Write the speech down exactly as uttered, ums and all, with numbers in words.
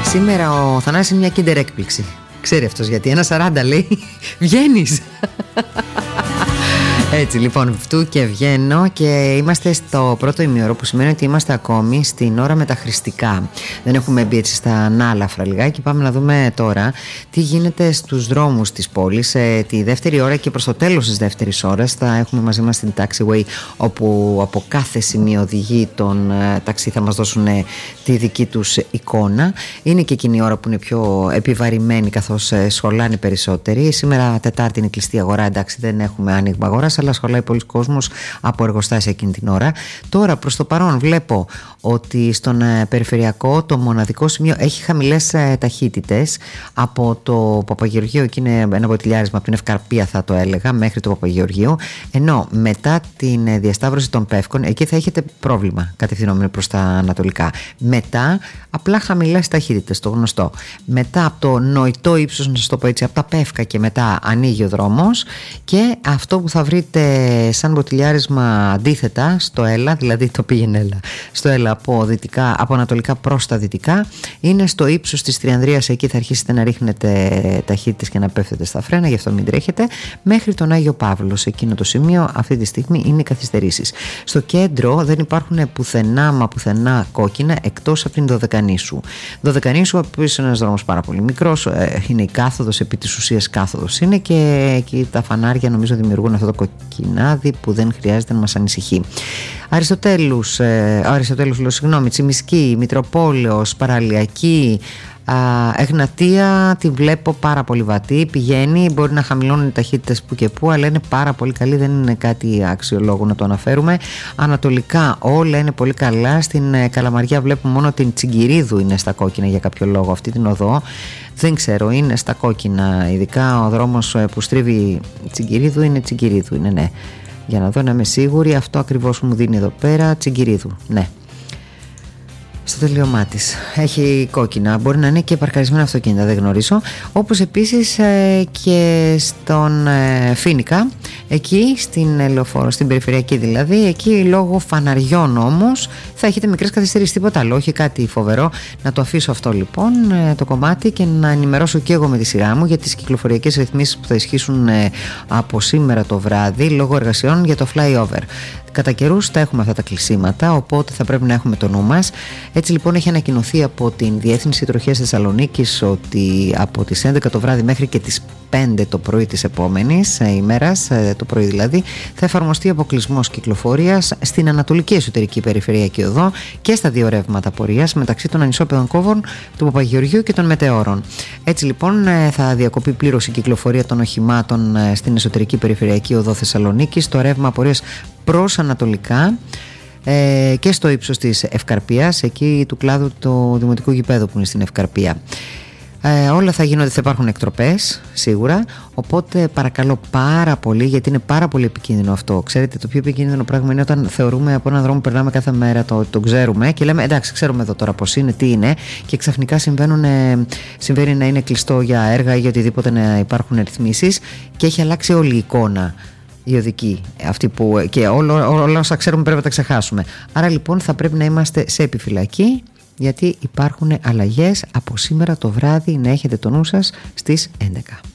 Σήμερα ο Θανάσης είναι μια kinder έκπληξη. Ξέρει αυτός γιατί, ένα σαράντα λέει, βγαίνεις. Έτσι λοιπόν, αυτού και βγαίνω και είμαστε στο πρώτο ημίωρο, που σημαίνει ότι είμαστε ακόμη στην ώρα με τα χρηστικά. Δεν έχουμε μπει έτσι στα ανάλαφρα λιγάκι. Πάμε να δούμε τώρα τι γίνεται στους δρόμους της πόλης. Ε, τη δεύτερη ώρα και προς το τέλος της δεύτερης ώρας θα έχουμε μαζί μας την Taxiway, όπου από κάθε σημείο οδηγεί τον ε, ταξί θα μας δώσουν ε, τη δική τους εικόνα. Είναι και εκείνη η ώρα που είναι πιο επιβαρημένη, καθώς ε, σχολάνε περισσότεροι. Σήμερα Τετάρτη είναι κλειστή αγορά, εντάξει, δεν έχουμε άνοιγμα αγοράς, αλλά σχολάει πολλοί κόσμος από εργοστάσια εκείνη την ώρα. Τώρα προς το παρόν βλέπω ότι στον ε, περιφερειακό το μοναδικό σημείο έχει χαμηλές ε, ταχύτητες από το Παπαγεωργείο, εκεί είναι ένα βοτιλιάρισμα από την Ευκαρπία θα το έλεγα, μέχρι το Παπαγεωργείο, ενώ μετά την ε, διασταύρωση των Πεύκων εκεί θα έχετε πρόβλημα κατευθυνόμενο προς τα ανατολικά. Μετά απλά χαμηλές ταχύτητες, το γνωστό. Μετά από το νοητό ύψος, να σας το πω έτσι, από τα Πεύκα και μετά ανοίγει ο δρόμος, και αυτό που θα βρείτε σαν βοτιλιάρισμα αντίθετα στο Έλα, δηλαδή το πήγαινε Έλα στο Έλα από, δυτικά, από ανατολικά προς τα δυτικά, είναι στο ύψος της Τριανδρίας. Εκεί θα αρχίσετε να ρίχνετε ταχύτητες και να πέφτετε στα φρένα, γι' αυτό μην τρέχετε, μέχρι τον Άγιο Παύλο. Σε εκείνο το σημείο αυτή τη στιγμή είναι καθυστερήσεις. Στο κέντρο δεν υπάρχουν πουθενά μα πουθενά κόκκινα, εκτός από την Δωδεκανήσου. Δωδεκανήσου, επίσης είναι ένας δρόμος πάρα πολύ μικρός, είναι η κάθοδος, επί της ουσίας κάθοδος είναι, και εκεί τα φανάρια νομίζω δημιουργούν αυτό το κοκκινάδι που δεν χρειάζεται να μας ανησυχεί. Αριστοτέλους, ε, Αριστοτέλους λέω, συγγνώμη, Τσιμισκή, Μητροπόλεως, Παραλιακή, Α, Εγνατία τη βλέπω πάρα πολύ βατή, πηγαίνει, μπορεί να χαμηλώνουν οι ταχύτητες που και που, αλλά είναι πάρα πολύ καλή, δεν είναι κάτι αξιολόγου να το αναφέρουμε. Ανατολικά όλα είναι πολύ καλά. Στην ε, Καλαμαριά βλέπουμε μόνο την Τσιγκυρίδου είναι στα κόκκινα για κάποιο λόγο, αυτή την οδό δεν ξέρω, είναι στα κόκκινα, ειδικά ο δρόμος που στρίβει Τσιγκυρίδου είναι Τσιγκυρίδου, είναι ναι. Για να δω να είμαι σίγουρη, αυτό ακριβώς μου δίνει εδώ πέρα, Τσιγκυρίδου, ναι. Στο τελείωμά της έχει κόκκινα, μπορεί να είναι και παρκαρισμένα αυτοκίνητα, δεν γνωρίζω. Όπως επίσης ε, και στον ε, Φοίνικα, εκεί στην Ελεοφόρο, στην περιφερειακή δηλαδή, εκεί λόγω φαναριών όμως θα έχετε μικρές καθυστερήσεις, τίποτα άλλο, όχι κάτι φοβερό. Να το αφήσω αυτό λοιπόν ε, το κομμάτι, και να ενημερώσω και εγώ με τη σειρά μου για τις κυκλοφοριακές ρυθμίσεις που θα ισχύσουν ε, από σήμερα το βράδυ λόγω εργασιών για το flyover. Κατά καιρούς θα έχουμε αυτά τα κλεισίματα, οπότε θα πρέπει να έχουμε το νου μας. Έτσι λοιπόν έχει ανακοινωθεί από την Διεύθυνση Τροχέας Θεσσαλονίκης ότι από τις έντεκα το βράδυ μέχρι και τις πέντε το πρωί της επόμενης ημέρας, το πρωί δηλαδή, θα εφαρμοστεί αποκλεισμός κυκλοφορίας στην Ανατολική Εσωτερική Περιφερειακή Οδό και στα δύο ρεύματα πορείας μεταξύ των ανισόπεδων κόβων του Παπαγεωργίου και των Μετεώρων. Έτσι λοιπόν θα διακοπεί πλήρως η κυκλοφορία των οχημάτων στην Εσωτερική Περιφερειακή Οδό Θεσσαλονίκης, το ρεύμα πορείας προς ανατολικά ε, και στο ύψος της Ευκαρπίας, εκεί του κλάδου του Δημοτικού Γηπέδου που είναι στην Ευκαρπία. Ε, όλα θα γίνονται, θα υπάρχουν εκτροπές σίγουρα, οπότε παρακαλώ πάρα πολύ, γιατί είναι πάρα πολύ επικίνδυνο αυτό. Ξέρετε, το πιο επικίνδυνο πράγμα είναι όταν θεωρούμε από έναν δρόμο που περνάμε κάθε μέρα, το, το ξέρουμε και λέμε εντάξει, ξέρουμε εδώ τώρα πώς είναι, τι είναι, και ξαφνικά συμβαίνουν, συμβαίνει να είναι κλειστό για έργα ή για οτιδήποτε, να υπάρχουν ρυθμίσεις και έχει αλλάξει όλη η εικόνα. Η οδική, αυτή που, και όλα, όλα όσα ξέρουμε πρέπει να τα ξεχάσουμε. Άρα λοιπόν θα πρέπει να είμαστε σε επιφυλακή, γιατί υπάρχουν αλλαγές από σήμερα το βράδυ, να έχετε το νου σας στις έντεκα.